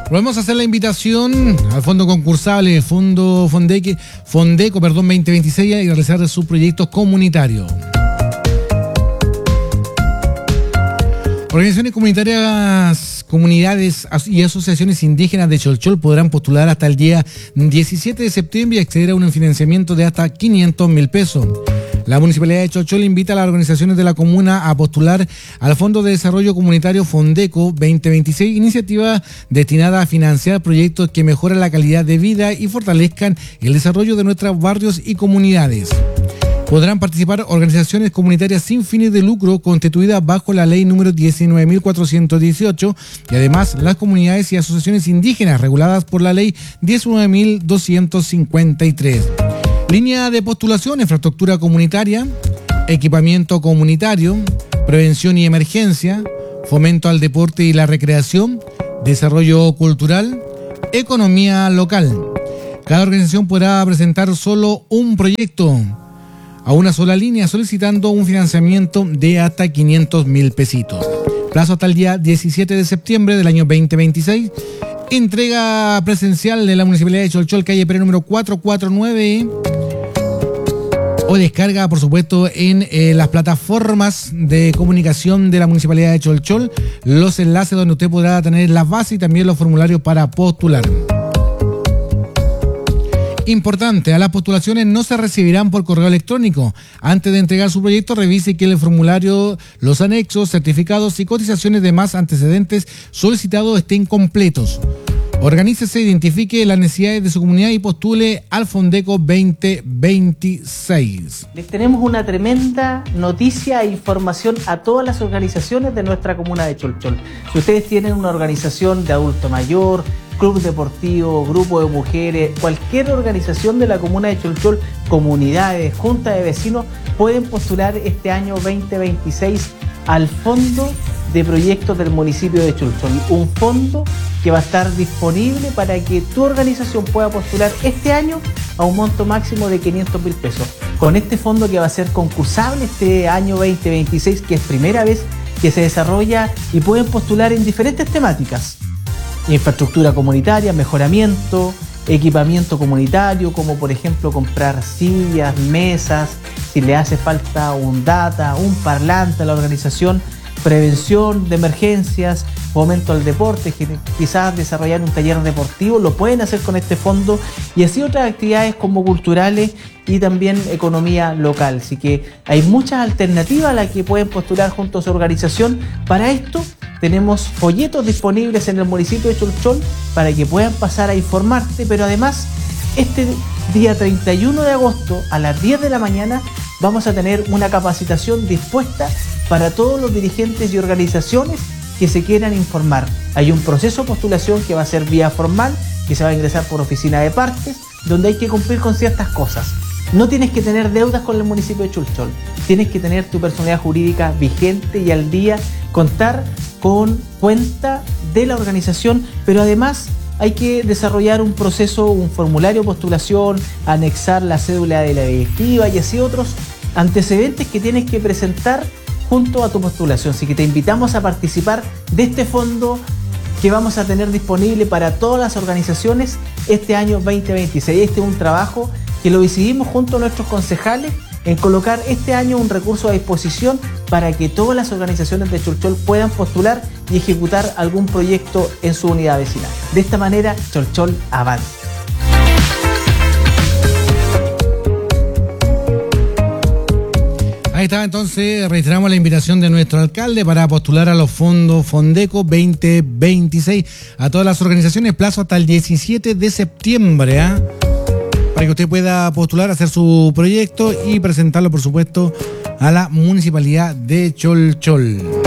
Volvemos a hacer la invitación al fondo concursable Fondeco 2026 y realizar sus proyectos comunitarios. Organizaciones comunitarias, comunidades y asociaciones indígenas de Cholchol podrán postular hasta el día 17 de septiembre y acceder a un financiamiento de hasta 500.000 pesos. La Municipalidad de Cholchol invita a las organizaciones de la comuna a postular al Fondo de Desarrollo Comunitario Fondeco 2026, iniciativa destinada a financiar proyectos que mejoran la calidad de vida y fortalezcan el desarrollo de nuestros barrios y comunidades. Podrán participar organizaciones comunitarias sin fines de lucro constituidas bajo la ley número 19.418 y además las comunidades y asociaciones indígenas reguladas por la ley 19.253. Línea de postulación: infraestructura comunitaria, equipamiento comunitario, prevención y emergencia, fomento al deporte y la recreación, desarrollo cultural, economía local. Cada organización podrá presentar solo un proyecto a una sola línea, solicitando un financiamiento de hasta 500.000 pesitos. Plazo hasta el día 17 de septiembre del año 2026. Entrega presencial de la Municipalidad de Cholchol, calle Pérez número 449. O descarga, por supuesto, en las plataformas de comunicación de la Municipalidad de Cholchol, los enlaces donde usted podrá tener las bases y también los formularios para postular. Importante, a las postulaciones no se recibirán por correo electrónico. Antes de entregar su proyecto, revise que el formulario, los anexos, certificados y cotizaciones de más antecedentes solicitados estén completos. Organícese, identifique las necesidades de su comunidad y postule al Fondeco 2026. Les tenemos una tremenda noticia e información a todas las organizaciones de nuestra comuna de Cholchol. Si ustedes tienen una organización de adulto mayor, club deportivo, grupo de mujeres, cualquier organización de la comuna de Cholchol, comunidades, junta de vecinos, pueden postular este año 2026 al Fondo de Proyectos del municipio de Cholchol. Un fondo que va a estar disponible para que tu organización pueda postular este año a un monto máximo de 500.000 pesos. Con este fondo que va a ser concursable este año 2026, que es primera vez que se desarrolla, y pueden postular en diferentes temáticas: infraestructura comunitaria, mejoramiento, equipamiento comunitario, como por ejemplo comprar sillas, mesas, si le hace falta un data, un parlante a la organización, prevención de emergencias, fomento al deporte, quizás desarrollar un taller deportivo, lo pueden hacer con este fondo, y así otras actividades como culturales y también economía local. Así que hay muchas alternativas a las que pueden postular junto a su organización. Para esto tenemos folletos disponibles en el municipio de Cholchol para que puedan pasar a informarse, pero además este día 31 de agosto a las 10 de la mañana vamos a tener una capacitación dispuesta para todos los dirigentes y organizaciones que se quieran informar. Hay un proceso de postulación que va a ser vía formal, que se va a ingresar por oficina de partes, donde hay que cumplir con ciertas cosas. No tienes que tener deudas con el municipio de Cholchol, tienes que tener tu personalidad jurídica vigente y al día, contar con cuenta de la organización, pero además hay que desarrollar un proceso, un formulario de postulación, anexar la cédula de la directiva y así otros antecedentes que tienes que presentar junto a tu postulación. Así que te invitamos a participar de este fondo que vamos a tener disponible para todas las organizaciones este año 2026. Este es un trabajo que lo decidimos junto a nuestros concejales en colocar este año un recurso a disposición para que todas las organizaciones de Cholchol puedan postular y ejecutar algún proyecto en su unidad vecinal. De esta manera, Cholchol avanza. Ahí está, entonces reiteramos la invitación de nuestro alcalde para postular a los fondos Fondeco 2026 a todas las organizaciones. Plazo hasta el 17 de septiembre, para que usted pueda postular, hacer su proyecto y presentarlo, por supuesto, a la Municipalidad de Cholchol.